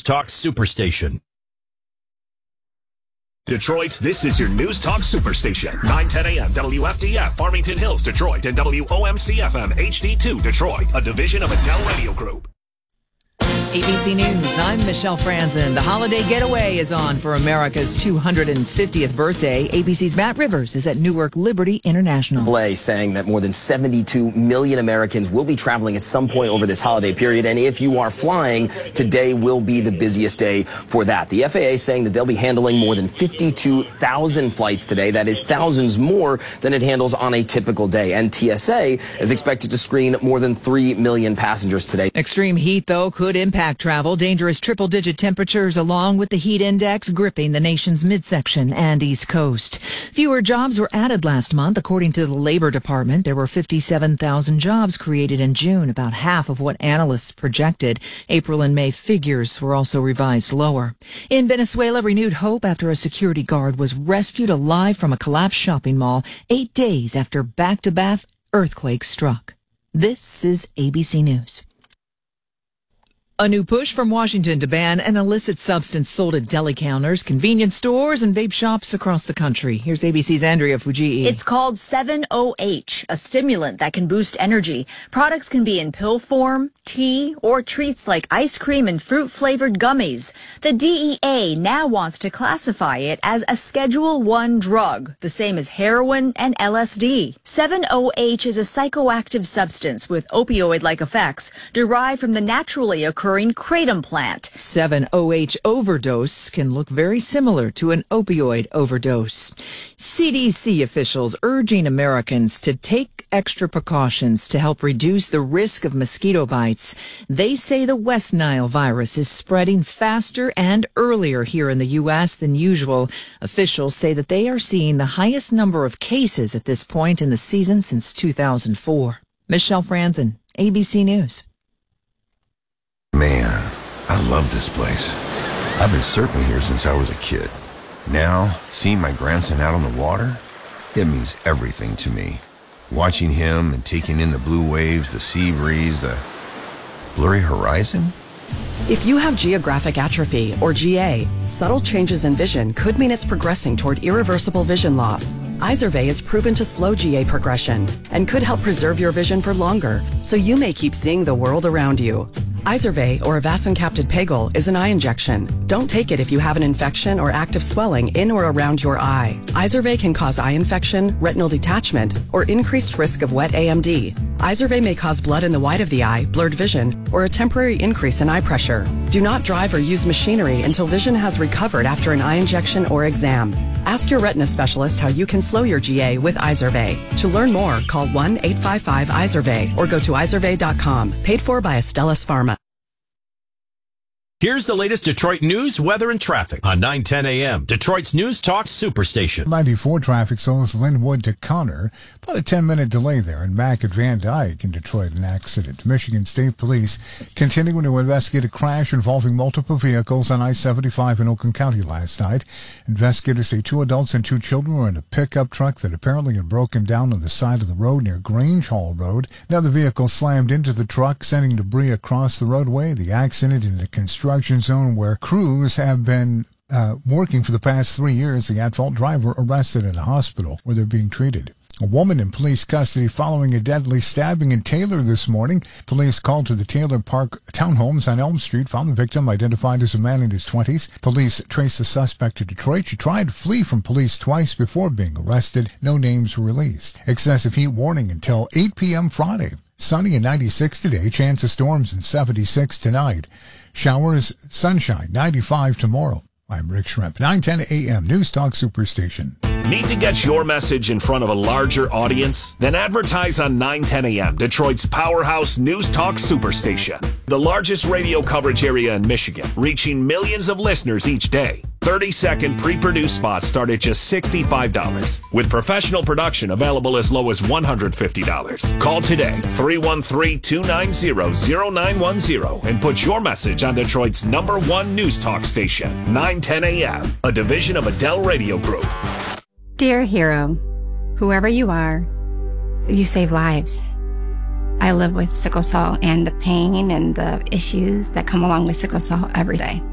Talk Superstation. Detroit, this is your News Talk Superstation. 910 a.m. WFDF, Farmington Hills, Detroit, and WOMC-FM HD2, Detroit, a division of Adele Radio Group. ABC News, I'm Michelle Franzen. The holiday getaway is on for America's 250th birthday. ABC's Matt Rivers is at Newark Liberty International. Blay saying that more than 72 million Americans will be traveling at some point over this holiday period. And if you are flying, today will be the busiest day for that. The FAA saying that they'll be handling more than 52,000 flights today. That is thousands more than it handles on a typical day. And TSA is expected to screen more than 3 million passengers today. Extreme heat, though, could impact travel. Dangerous triple-digit temperatures along with the heat index gripping the nation's midsection and east coast. Fewer jobs were added last month. According to the Labor Department, there were 57,000 jobs created in June, about half of what analysts projected. April and May figures were also revised lower. In Venezuela, renewed hope after a security guard was rescued alive from a collapsed shopping mall 8 days after back-to-back earthquakes struck. This is ABC News. A new push from Washington to ban an illicit substance sold at deli counters, convenience stores, and vape shops across the country. Here's ABC's Andrea Fujii. It's called 7-OH, a stimulant that can boost energy. Products can be in pill form, tea, or treats like ice cream and fruit-flavored gummies. The DEA now wants to classify it as a Schedule I drug, the same as heroin and LSD. 7-OH is a psychoactive substance with opioid-like effects derived from the naturally occurring kratom plant. 7-OH overdose can look very similar to an opioid overdose. CDC officials urging Americans to take extra precautions to help reduce the risk of mosquito bites. They say the West Nile virus is spreading faster and earlier here in the U.S. than usual. Officials say that they are seeing the highest number of cases at this point in the season since 2004. Michelle Franzen, ABC News. Man, I love this place. I've been surfing here since I was a kid. Now, seeing my grandson out on the water, it means everything to me. Watching him and taking in the blue waves, the sea breeze, the blurry horizon. If you have geographic atrophy, or GA, subtle changes in vision could mean it's progressing toward irreversible vision loss. Izervay is proven to slow GA progression and could help preserve your vision for longer, so you may keep seeing the world around you. Izervay, or avacincaptad pegol, is an eye injection. Don't take it if you have an infection or active swelling in or around your eye. Izervay can cause eye infection, retinal detachment, or increased risk of wet AMD. Izervay may cause blood in the white of the eye, blurred vision, or a temporary increase in eye pressure. Do not drive or use machinery until vision has recovered after an eye injection or exam. Ask your retina specialist how you can slow your GA with Izervay. To learn more, call 1-855-IZERVAY or go to izervay.com. Paid for by Astellas Pharma. Here's the latest Detroit news, weather, and traffic on 910 a.m. Detroit's News Talk Superstation. 94 traffic zones Linwood to Connor. About a 10-minute delay there. And back at Van Dyke in Detroit, an accident. Michigan State Police continuing to investigate a crash involving multiple vehicles on I-75 in Oakland County last night. Investigators say 2 adults and 2 children were in a pickup truck that apparently had broken down on the side of the road near Grange Hall Road. Another vehicle slammed into the truck, sending debris across the roadway. The accident in a construction zone where crews have been working for the past 3 years. The at-fault driver arrested in a hospital where they're being treated. A woman in police custody following a deadly stabbing in Taylor this morning. Police called to the Taylor Park townhomes on Elm Street, found the victim identified as a man in his 20s. Police traced the suspect to Detroit. She tried to flee from police twice before being arrested. No names were released. Excessive heat warning until 8 p.m. Friday. Sunny and 96 today. Chance of storms and 76 tonight. Showers, sunshine, 95 tomorrow. I'm Rick Shrimp, 910 a.m. News Talk Superstation. Need to get your message in front of a larger audience? Then advertise on 910 a.m., Detroit's powerhouse News Talk Superstation. The largest radio coverage area in Michigan, reaching millions of listeners each day. 30-second pre-produced spots start at just $65, with professional production available as low as $150. Call today, 313-290-0910, and put your message on Detroit's #1 News Talk station, 910 a.m., a division of Adele Radio Group. Dear hero, whoever you are, you save lives. I live with sickle cell and the pain and the issues that come along with sickle cell every day.